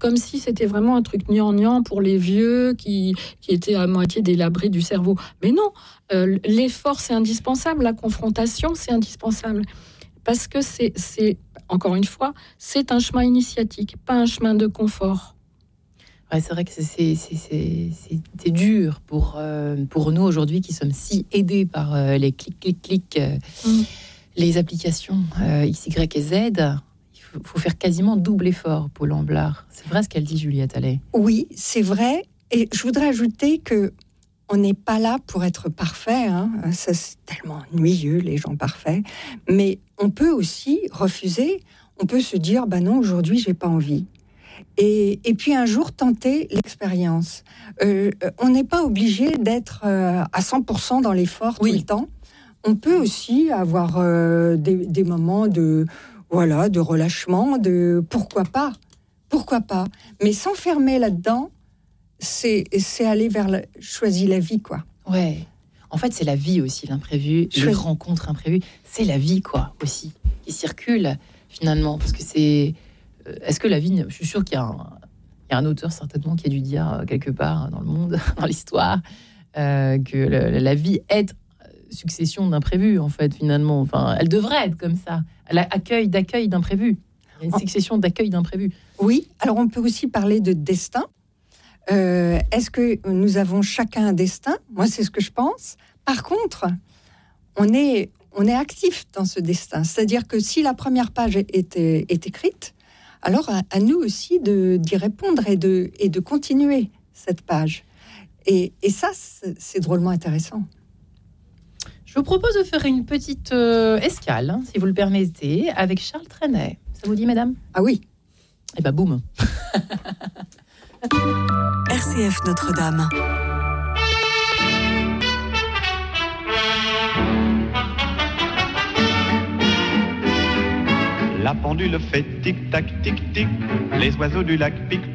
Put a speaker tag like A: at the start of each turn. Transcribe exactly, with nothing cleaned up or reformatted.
A: comme si c'était vraiment un truc gnangnan pour les vieux qui, qui étaient à moitié délabrés du cerveau. Mais non, euh, l'effort, c'est indispensable, la confrontation, c'est indispensable. Parce que c'est, c'est, encore une fois, c'est un chemin initiatique, pas un chemin de confort.
B: Ouais, c'est vrai que c'est, c'est, c'est, c'est, c'est, c'est dur pour, euh, pour nous aujourd'hui qui sommes si aidés par euh, les clics, clics, clics, euh, mm. les applications euh, X, Y et Z. Il faut, faut faire quasiment double effort, Paul Amblard. C'est vrai ce qu'elle dit, Juliette Allais.
C: Oui, c'est vrai. Et je voudrais ajouter que on n'est pas là pour être parfait. Hein. Ça, c'est tellement ennuyeux, les gens parfaits. Mais on peut aussi refuser. On peut se dire, bah non, aujourd'hui, j'ai pas envie. Et, et puis un jour tenter l'expérience. Euh, on n'est pas obligé d'être euh, à cent pour cent dans l'effort oui. tout le temps. On peut aussi avoir euh, des, des moments de, voilà, de relâchement, de pourquoi pas, pourquoi pas. Mais s'enfermer là-dedans, c'est, c'est aller vers la, choisir la vie, quoi.
B: Ouais. En fait, c'est la vie aussi, l'imprévu, Choi- les rencontres imprévues. C'est la vie, quoi, aussi, qui circule finalement, parce que c'est. Est-ce que la vie, je suis sûre qu'il y a, un, il y a un auteur certainement qui a dû dire quelque part dans le monde, dans l'histoire, euh, que le, la vie est succession d'imprévus, en fait, finalement. Enfin, elle devrait être comme ça. Elle accueille d'accueil d'imprévus. Il y a une succession d'accueil d'imprévus.
C: Oui, alors on peut aussi parler de destin. Euh, est-ce que nous avons chacun un destin ? Moi, c'est ce que je pense. Par contre, on est, on est actif dans ce destin. C'est-à-dire que si la première page est, est, est écrite, alors, à, à nous aussi de, d'y répondre et de, et de continuer cette page. Et, et ça, c'est, c'est drôlement intéressant.
B: Je vous propose de faire une petite euh, escale, hein, si vous le permettez, avec Charles Trenet. Ça vous dit, mesdames ?
C: Ah oui.
B: Eh bien, boum.
D: R C F Notre-Dame.
E: La pendule fait tic-tac, tic-tic. Les oiseaux du lac piquent